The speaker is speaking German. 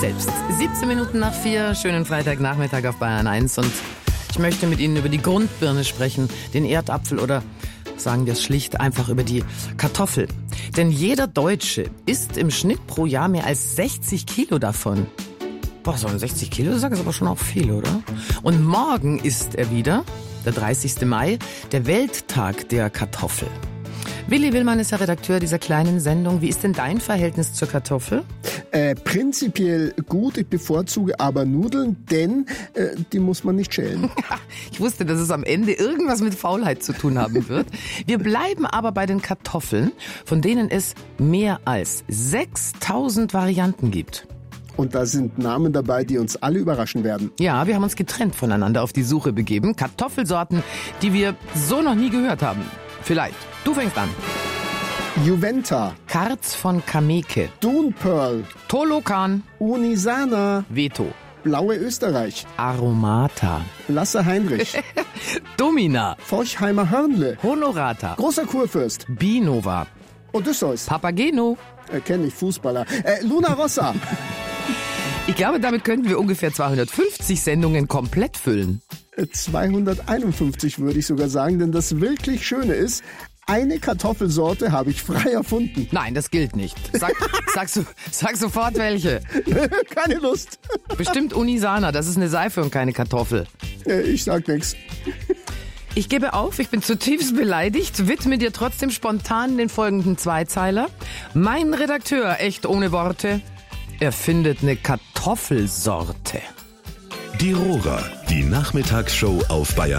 Selbst. 17 Minuten nach 4, schönen Freitagnachmittag auf Bayern 1 und ich möchte mit Ihnen über die Grundbirne sprechen, den Erdapfel oder sagen wir es schlicht einfach über die Kartoffel. Denn jeder Deutsche isst im Schnitt pro Jahr mehr als 60 Kilo davon. Boah, so ein 60 Kilo, das ist aber schon auch viel, oder? Und morgen ist er wieder, der 30. Mai, der Welttag der Kartoffel. Willi Willmann ist der Redakteur dieser kleinen Sendung. Wie ist denn dein Verhältnis zur Kartoffel? Prinzipiell gut, ich bevorzuge aber Nudeln, denn die muss man nicht schälen. Ich wusste, dass es am Ende irgendwas mit Faulheit zu tun haben wird. Wir bleiben aber bei den Kartoffeln, von denen es mehr als 6000 Varianten gibt. Und da sind Namen dabei, die uns alle überraschen werden. Ja, wir haben uns getrennt voneinander auf die Suche begeben. Kartoffelsorten, die wir so noch nie gehört haben. Vielleicht. Du fängst an. Juventa, Karz von Kameke, Dunpearl, Tolokan, Unisana, Veto, Blaue Österreich, Aromata, Lasse Heinrich, Domina, Forchheimer Hörnle, Honorata, Großer Kurfürst, Binova, Odysseus, Papageno. Kenn ich, Fußballer, Luna Rossa. Ich glaube, damit könnten wir ungefähr 250 Sendungen komplett füllen. 251 würde ich sogar sagen, denn das wirklich Schöne ist, eine Kartoffelsorte habe ich frei erfunden. Nein, das gilt nicht. Sag sofort welche. Keine Lust. Bestimmt Unisana, das ist eine Seife und keine Kartoffel. Ich sag nix. Ich gebe auf, ich bin zutiefst beleidigt, widme dir trotzdem spontan den folgenden Zweizeiler. Mein Redakteur, echt ohne Worte, erfindet eine Kartoffelsorte. Die Rohrer, die Nachmittagsshow auf Bayern